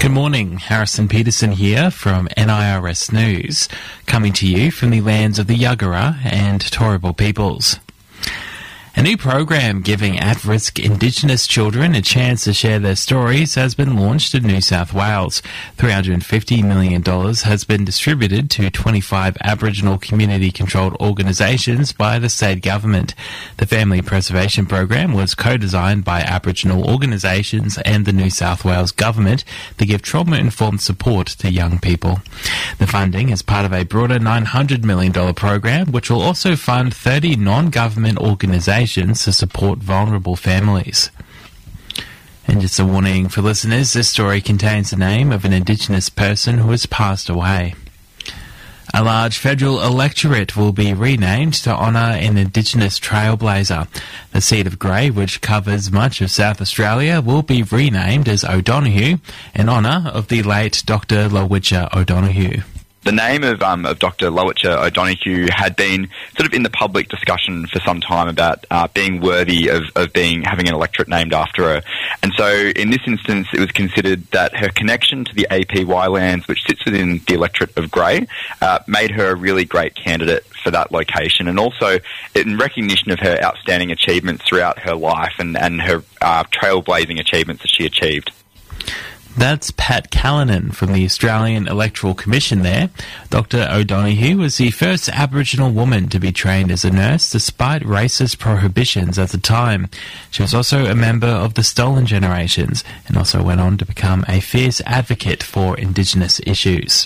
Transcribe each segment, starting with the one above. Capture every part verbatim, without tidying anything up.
Good morning, Harrison Peterson here from N I R S News, coming to you from the lands of the Yagara and Turrbal peoples. A new program giving at-risk Indigenous children a chance to share their stories has been launched in New South Wales. three hundred fifty million dollars has been distributed to twenty-five Aboriginal community-controlled organisations by the state government. The Family Preservation Program was co-designed by Aboriginal organisations and the New South Wales government to give trauma-informed support to young people. The funding is part of a broader nine hundred million dollars program, which will also fund thirty non-government organisations to support vulnerable families. And just a warning for listeners, this story contains the name of an Indigenous person who has passed away. A large federal electorate will be renamed to honour an Indigenous trailblazer. The seat of Grey, which covers much of South Australia, will be renamed as O'Donoghue in honour of the late Doctor Lowitja O'Donoghue. The name of um, of Doctor Lowitja O'Donoghue had been sort of in the public discussion for some time about uh, being worthy of, of being having an electorate named after her. And so in this instance, it was considered that her connection to the A P Y lands, which sits within the electorate of Grey, uh, made her a really great candidate for that location. And also in recognition of her outstanding achievements throughout her life and, and her uh, trailblazing achievements that she achieved. That's Pat Callanan from the Australian Electoral Commission there. Doctor O'Donoghue was the first Aboriginal woman to be trained as a nurse despite racist prohibitions at the time. She was also a member of the Stolen Generations and also went on to become a fierce advocate for Indigenous issues.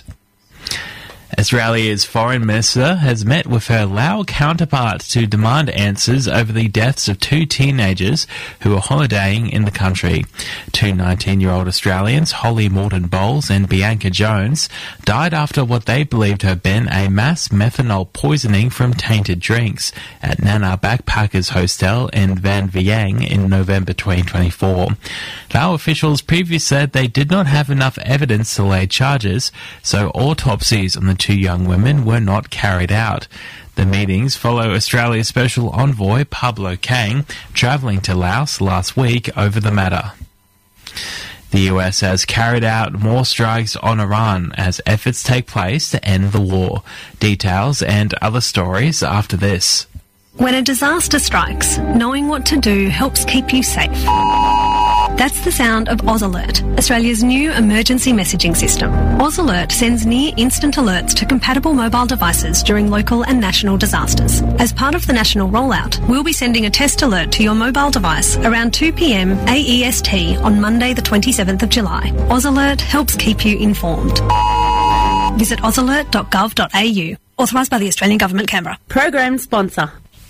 Australia's Foreign Minister has met with her Lao counterpart to demand answers over the deaths of two teenagers who were holidaying in the country. Two nineteen-year-old Australians, Holly Morton Bowles and Bianca Jones, died after what they believed to have been a mass methanol poisoning from tainted drinks at Nana Backpackers Hostel in Van Vieng in November twenty twenty-four. Lao officials previously said they did not have enough evidence to lay charges, so autopsies on the two young women were not carried out. The meetings follow Australia's Special Envoy Pablo Kang travelling to Laos last week over the matter. The U S has carried out more strikes on Iran as efforts take place to end the war. Details and other stories after this. When a disaster strikes, knowing what to do helps keep you safe. That's the sound of Oz Alert, Australia's new emergency messaging system. Oz Alert sends near-instant alerts to compatible mobile devices during local and national disasters. As part of the national rollout, we'll be sending a test alert to your mobile device around two p m A E S T on Monday the twenty-seventh of July. Oz Alert helps keep you informed. Visit oz alert dot gov dot a u. Authorised by the Australian Government, Canberra. Program sponsor.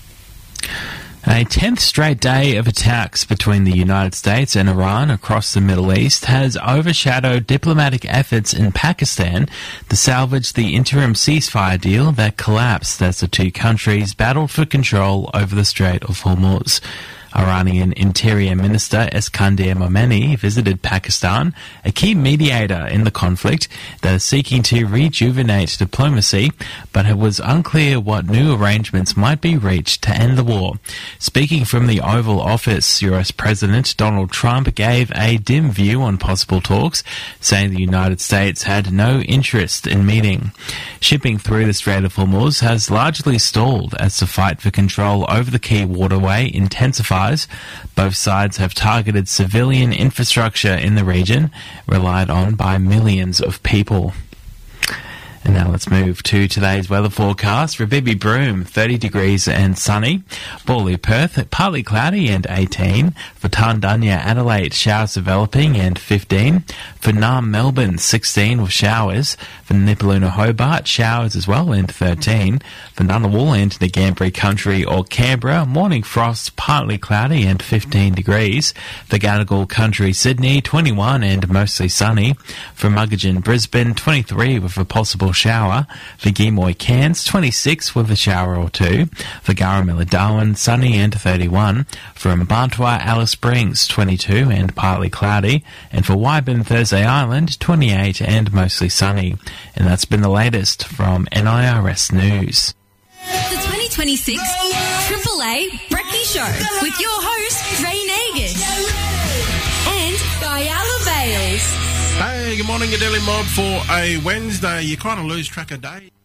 A tenth straight day of attacks between the United States and Iran across the Middle East has overshadowed diplomatic efforts in Pakistan to salvage the interim ceasefire deal that collapsed as the two countries battled for control over the Strait of Hormuz. Iranian Interior Minister Eskander Momeni visited Pakistan, a key mediator in the conflict that is seeking to rejuvenate diplomacy, but it was unclear what new arrangements might be reached to end the war. Speaking from the Oval Office, U S President Donald Trump gave a dim view on possible talks, saying the United States had no interest in meeting. Shipping through the Strait of Hormuz has largely stalled as the fight for control over the key waterway intensifies. Both sides have targeted civilian infrastructure in the region, relied on by millions of people. And now let's move to today's weather forecast. For Bibi Broome, thirty degrees and sunny. Borley, Perth, partly cloudy and eighteen. For Tandanya, Adelaide, showers developing and fifteen. For Naarm, Melbourne, sixteen with showers. For Nipaluna, Hobart, showers as well and thirteen. For Ngunnawal and the Ngambri Country or Canberra, morning frost, partly cloudy and fifteen degrees. For Gadigal Country, Sydney, twenty-one and mostly sunny. For Muggeridge, Brisbane, twenty-three with a possible shower. For Geemoy, Cairns, twenty-six with a shower or two. For Garramilla, Darwin, sunny and thirty-one. For Mbantua, Alice Springs, twenty-two and partly cloudy. And for Wyburn, Thursday Island, twenty-eight and mostly sunny. And that's been the latest from N I R S News. The twenty twenty-six Triple A Brekkie Show with your host, Ray Nagish and Guyala Bailey. News. Hey, good morning, your Daily Mob for a Wednesday. You kind of lose track of day.